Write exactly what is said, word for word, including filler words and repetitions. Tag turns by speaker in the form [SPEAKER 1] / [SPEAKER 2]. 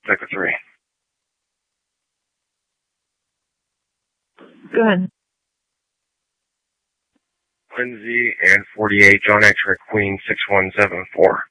[SPEAKER 1] Echo three.
[SPEAKER 2] Go ahead.
[SPEAKER 1] Lindsay and forty-eight, John X-Ray Queen six one seven four.